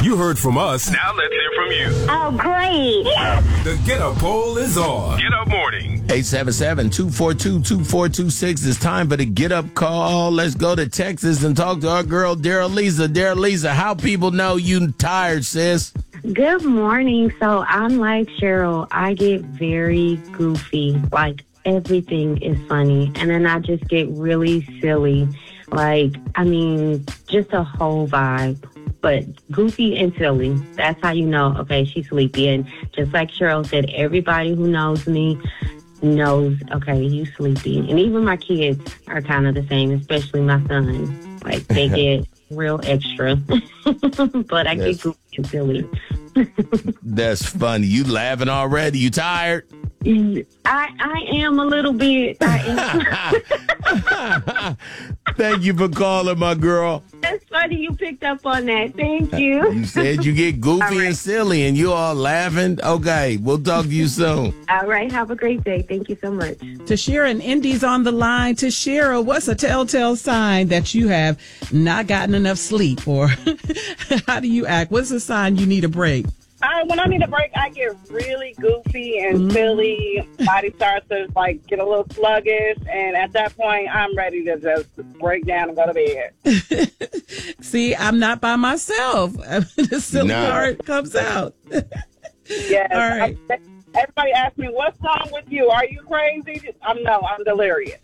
You heard from us. Now let's hear from you. Oh, great. The Get Up poll is on. Get Up Morning. 877-242-2426. It's time for the Get Up call. Let's go to Texas and talk to our girl, Darylisa. Darylisa, how people know you tired, sis? Good morning. So I'm like Cheryl. I get very goofy. Like, everything is funny. And then I just get really silly. Like, I mean, just a whole vibe. But goofy and silly. That's how you know, okay, she's sleepy. And just like Cheryl said, everybody who knows me knows, okay, you sleepy. And even my kids are kind of the same, especially my son. Like, they get real extra. But I get goofy and silly. That's funny. You laughing already? You tired? I am a little bit. I am. Thank you for calling, my girl. That's funny you picked up on that. Thank you. You said you get goofy and silly, and you all laughing. Okay, we'll talk to you soon. All right, have a great day. Thank you so much. Tashira and Indy's on the line. Tashira, what's a telltale sign that you have not gotten enough sleep? Or how do you act? What's a sign you need a break? When I need a break, I get really goofy and silly. Body starts to get a little sluggish, and at that point, I'm ready to just break down and go to bed. See, I'm not by myself. The silly part comes out. Yes. All right. Everybody asks me, "What's wrong with you? Are you crazy?" I'm delirious.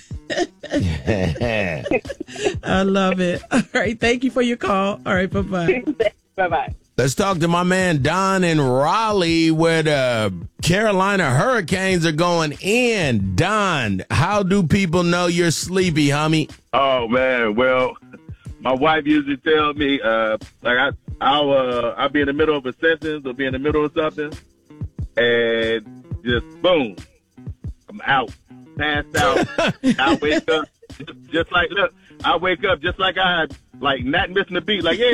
I love it. All right, thank you for your call. All right, bye-bye. Bye-bye. Let's talk to my man Don in Raleigh, where the Carolina Hurricanes are going in. Don, how do people know you're sleepy, homie? Oh man, well, my wife usually tells me I'll be in the middle of a sentence or be in the middle of something, and just boom, I'm out, passed out. I wake up just like I wake up just like I not missing a beat. Like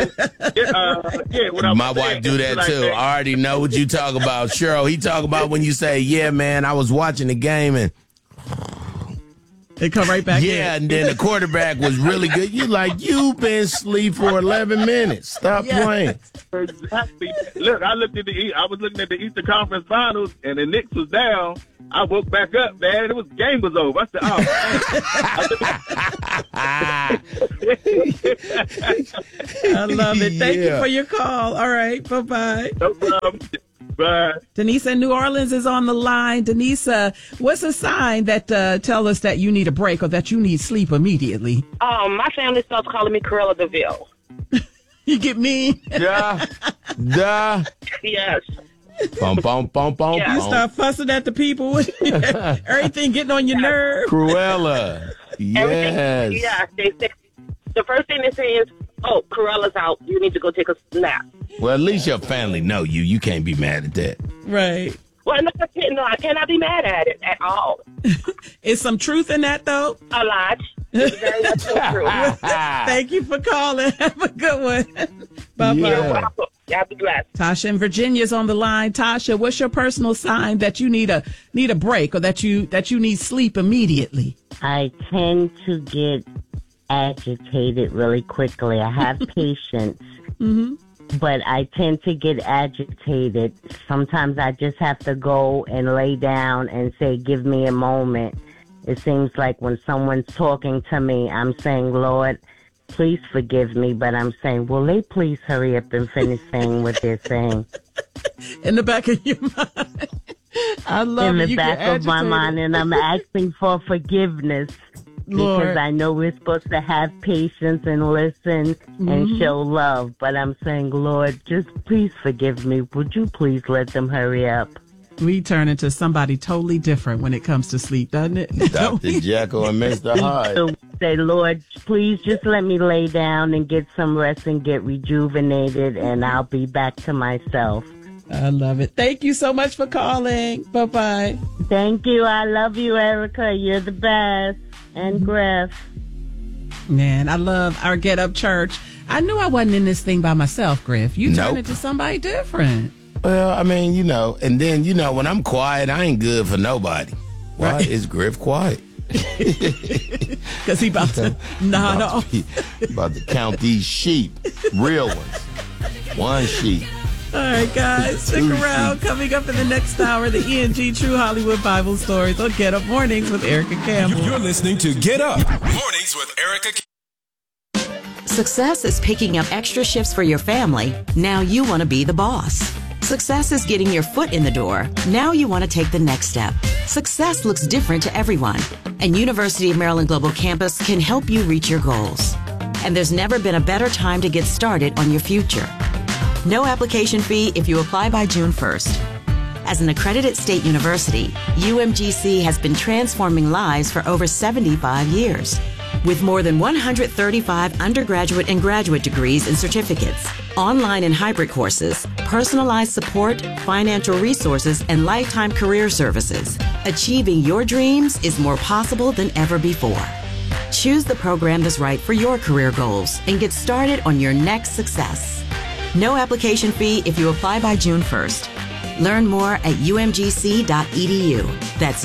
my wife do that too. I already know what you talk about, Cheryl. He talk about when you say, "Yeah, man, I was watching the game and." They come right back in. Yeah, and then the quarterback was really good. You you've been asleep for 11 minutes. Stop playing. Exactly. Look, I was looking at the Eastern Conference Finals, and the Knicks was down. I woke back up, man. Game was over. I said, "Oh." I love it. Thank you for your call. All right, bye-bye. No problem. Bye. Denise in New Orleans is on the line. Denise, what's a sign that tell us that you need a break or that you need sleep immediately? My family starts calling me Cruella de Vil. You get mean? Yes. Bum, bum, bum, bum, Yeah. You start fussing at the people. Everything getting on your nerve. Cruella. Yes. Yeah, they say the first thing they say is, "Oh, Cruella's out. You need to go take a nap." Well, at least your family know you. You can't be mad at that. Right. Well, no, I cannot be mad at it at all. Is some truth in that, though? A lot. It's very much so true. Thank you for calling. Have a good one. Bye-bye. You're welcome. Y'all be blessed. Tasha in Virginia's on the line. Tasha, what's your personal sign that you need a break or that you need sleep immediately? I tend to get agitated really quickly. I have patience, but I tend to get agitated. Sometimes I just have to go and lay down and say, "Give me a moment." It seems like when someone's talking to me, I'm saying, "Lord, please forgive me," but I'm saying, "Will they please hurry up and finish saying what they're saying?" In the back of your mind. I love it. In the back of my mind, and I'm asking for forgiveness. Lord. Because I know we're supposed to have patience and listen and show love. But I'm saying, "Lord, just please forgive me. Would you please let them hurry up?" We turn into somebody totally different when it comes to sleep, doesn't it? Dr. Jekyll and Mr. Hyde. So say, "Lord, please just let me lay down and get some rest and get rejuvenated, and I'll be back to myself." I love it. Thank you so much for calling. Bye-bye. Thank you. I love you, Erica. You're the best. And Griff. Man, I love our Get Up Church. I knew I wasn't in this thing by myself, Griff. You turned Nope. into somebody different. Well, I mean, and then, when I'm quiet, I ain't good for nobody. Why is Griff quiet? Because he about to nod off. About to count these sheep, real ones. One sheet. All right, guys, stick around. Coming up in the next hour, the ENG True Hollywood Bible Stories on Get Up Mornings with Erica Campbell. You're listening to Get Up Mornings with Erica Campbell. Success is picking up extra shifts for your family. Now you want to be the boss. Success is getting your foot in the door. Now you want to take the next step. Success looks different to everyone, and University of Maryland Global Campus can help you reach your goals. And there's never been a better time to get started on your future. No application fee if you apply by June 1st. As an accredited state university, UMGC has been transforming lives for over 75 years. With more than 135 undergraduate and graduate degrees and certificates, online and hybrid courses, personalized support, financial resources, and lifetime career services, achieving your dreams is more possible than ever before. Choose the program that's right for your career goals and get started on your next success. No application fee if you apply by June 1st. Learn more at umgc.edu. That's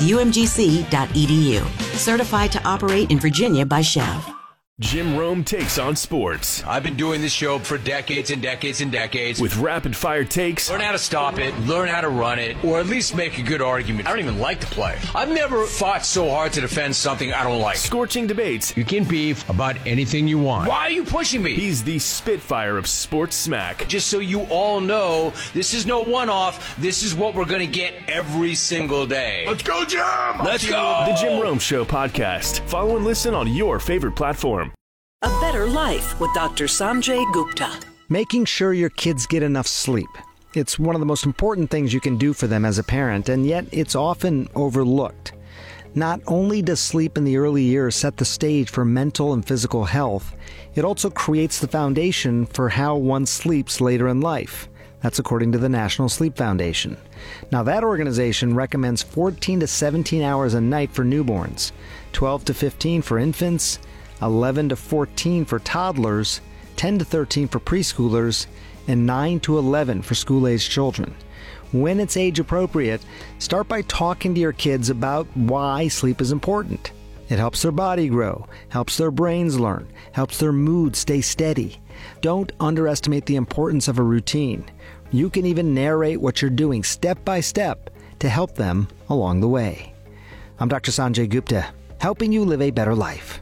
umgc.edu. Certified to operate in Virginia by Chev. Jim Rome takes on sports. I've been doing this show for decades and decades and decades. With rapid fire takes. Learn how to stop it, learn how to run it, or at least make a good argument. I don't even like to play. I've never fought so hard to defend something I don't like. Scorching debates. You can beef about anything you want. Why are you pushing me? He's the Spitfire of sports smack. Just so you all know, this is no one-off. This is what we're going to get every single day. Let's go, Jim! Let's go! The Jim Rome Show podcast. Follow and listen on your favorite platform. A Better Life with Dr. Sanjay Gupta. Making sure your kids get enough sleep. It's one of the most important things you can do for them as a parent, and yet it's often overlooked. Not only does sleep in the early years set the stage for mental and physical health, it also creates the foundation for how one sleeps later in life. That's according to the National Sleep Foundation. Now, that organization recommends 14 to 17 hours a night for newborns, 12 to 15 for infants, 11 to 14 for toddlers, 10 to 13 for preschoolers, and 9 to 11 for school-aged children. When it's age appropriate, start by talking to your kids about why sleep is important. It helps their body grow, helps their brains learn, helps their mood stay steady. Don't underestimate the importance of a routine. You can even narrate what you're doing step by step to help them along the way. I'm Dr. Sanjay Gupta, helping you live a better life.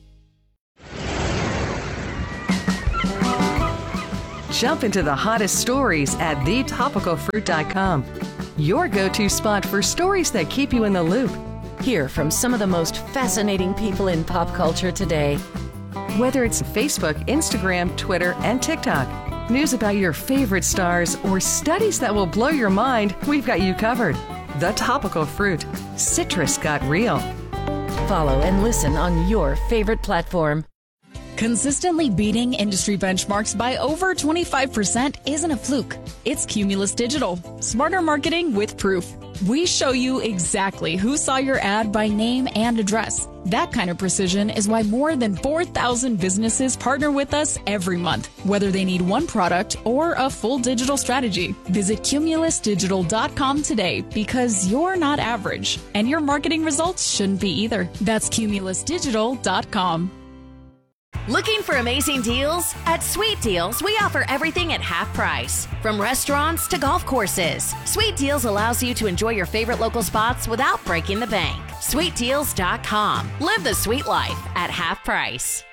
Jump into the hottest stories at thetopicalfruit.com. Your go-to spot for stories that keep you in the loop. Hear from some of the most fascinating people in pop culture today. Whether it's Facebook, Instagram, Twitter, and TikTok, news about your favorite stars, or studies that will blow your mind, we've got you covered. The Topical Fruit. Citrus got real. Follow and listen on your favorite platform. Consistently beating industry benchmarks by over 25% isn't a fluke. It's Cumulus Digital. Smarter marketing with proof. We show you exactly who saw your ad by name and address. That kind of precision is why more than 4,000 businesses partner with us every month, whether they need one product or a full digital strategy. Visit cumulusdigital.com today because you're not average, and your marketing results shouldn't be either. That's cumulusdigital.com. Looking for amazing deals? At Sweet Deals, we offer everything at half price. From restaurants to golf courses, Sweet Deals allows you to enjoy your favorite local spots without breaking the bank. SweetDeals.com. Live the sweet life at half price.